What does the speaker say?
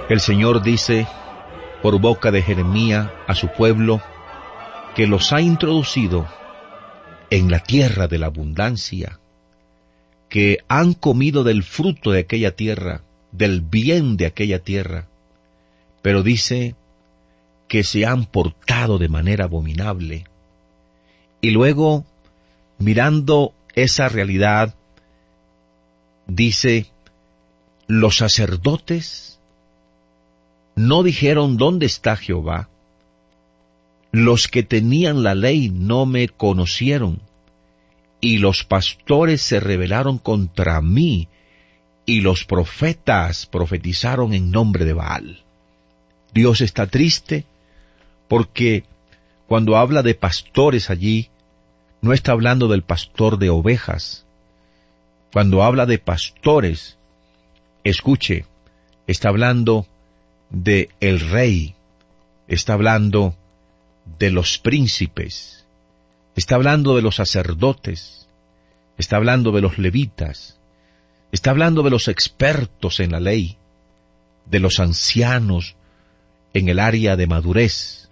El Señor dice, por boca de Jeremías, a su pueblo, que los ha introducido en la tierra de la abundancia, que han comido del fruto de aquella tierra, del bien de aquella tierra, pero dice que se han portado de manera abominable. Y luego, mirando esa realidad, dice, los sacerdotes no dijeron ¿dónde está Jehová? Los que tenían la ley no me conocieron, y los pastores se rebelaron contra mí, y los profetas profetizaron en nombre de Baal. Dios está triste porque cuando habla de pastores allí, no está hablando del pastor de ovejas. Cuando habla de pastores, escuche, está hablando de el rey, está hablando de los príncipes, está hablando de los sacerdotes, está hablando de los levitas, está hablando de los expertos en la ley, de los ancianos en el área de madurez,